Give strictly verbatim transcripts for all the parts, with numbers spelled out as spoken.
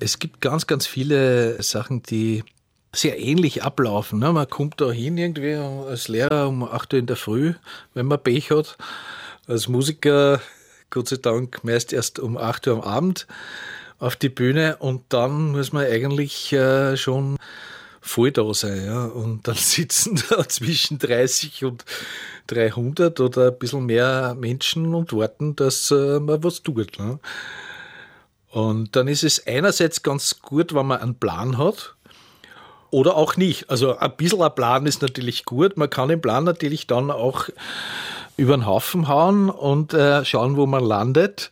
es gibt ganz, ganz viele Sachen, die sehr ähnlich ablaufen. Ne? Man kommt da hin irgendwie als Lehrer um acht Uhr in der Früh, wenn man Pech hat. Als Musiker, Gott sei Dank, meist erst um acht Uhr am Abend auf die Bühne und dann muss man eigentlich äh, schon voll da sein. Ja? Und dann sitzen da zwischen dreißig und dreihundert oder ein bisschen mehr Menschen und warten, dass äh, man was tut. Ne? Und dann ist es einerseits ganz gut, wenn man einen Plan hat oder auch nicht. Also ein bisschen ein Plan ist natürlich gut. Man kann den Plan natürlich dann auch über den Haufen hauen und äh, schauen, wo man landet.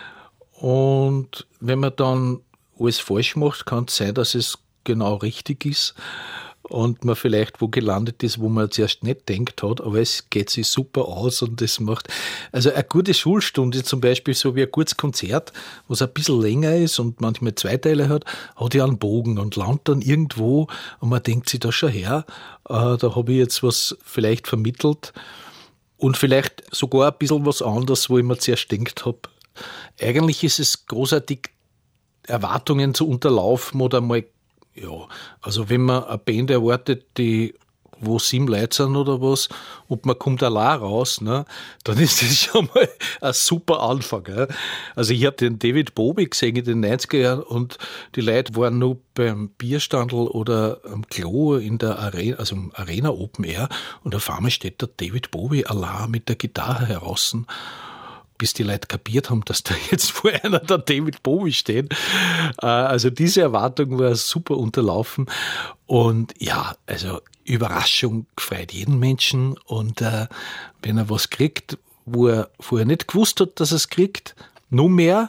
Und wenn man dann alles falsch macht, kann es sein, dass es genau richtig ist und man vielleicht wo gelandet ist, wo man zuerst nicht denkt hat, aber es geht sich super aus und es macht, also eine gute Schulstunde zum Beispiel, so wie ein gutes Konzert, was ein bisschen länger ist und manchmal zwei Teile hat, hat ja einen Bogen und landet dann irgendwo und man denkt sich da schon her, äh, da habe ich jetzt was vielleicht vermittelt und vielleicht sogar ein bisschen was anderes, wo ich mir zuerst gedacht habe. Eigentlich ist es großartig, Erwartungen zu unterlaufen oder mal, ja, also wenn man eine Band erwartet, die, wo sieben Leute sind oder was, und man kommt allein raus, ne, dann ist das schon mal ein super Anfang. Gell? Also ich habe den David Bowie gesehen in den neunziger Jahren und die Leute waren nur beim Bierstandl oder am Klo in der Arena, also im Arena Open Air und auf einmal steht der David Bowie allein mit der Gitarre heraus, bis die Leute kapiert haben, dass da jetzt vor einer der David Bowie steht. Also diese Erwartung war super unterlaufen. Und ja, also Überraschung freut jeden Menschen. Und äh, wenn er was kriegt, wo er vorher nicht gewusst hat, dass er es kriegt, noch mehr.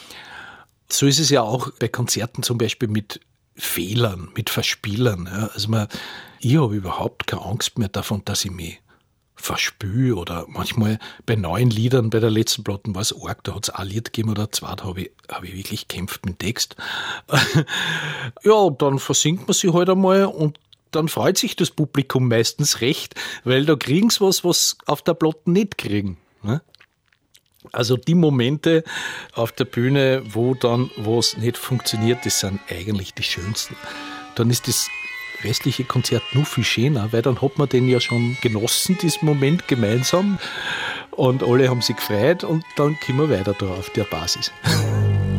So ist es ja auch bei Konzerten zum Beispiel mit Fehlern, mit Verspielern. Ja. Also man, ich habe überhaupt keine Angst mehr davon, dass ich mich verspüre oder manchmal bei neuen Liedern, bei der letzten Platte war es arg, da hat es ein Lied gegeben oder zwei, da habe ich, hab ich wirklich gekämpft mit dem Text. Ja, und dann versinkt man sich halt einmal und dann freut sich das Publikum meistens recht, weil da kriegen sie was, was auf der Platte nicht kriegen. Ne? Also die Momente auf der Bühne, wo dann was nicht funktioniert, das sind eigentlich die schönsten. Dann ist das restliche Konzert nur viel schöner, weil dann hat man den ja schon genossen, diesen Moment gemeinsam und alle haben sich gefreut und dann können wir weiter da auf der Basis.